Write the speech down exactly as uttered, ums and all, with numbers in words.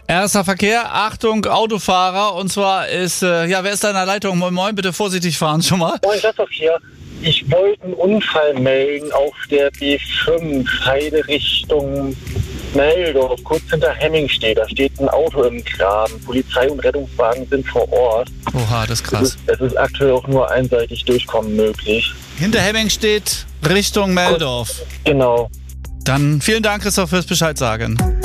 R S A Verkehr, Achtung, Autofahrer. Und zwar ist, äh, ja, wer ist da in der Leitung? Moin Moin, bitte vorsichtig fahren schon mal. Moin, das doch hier. Ich wollte einen Unfall melden auf der B fünf, Heide Richtung Meldorf, kurz hinter Hemmingstedt. Da steht ein Auto im Graben. Polizei und Rettungswagen sind vor Ort. Oha, das ist krass. Es ist, es ist aktuell auch nur einseitig Durchkommen möglich. Hinter Hemmingstedt, Richtung Meldorf. Genau. Dann vielen Dank, Christoph, fürs Bescheid sagen.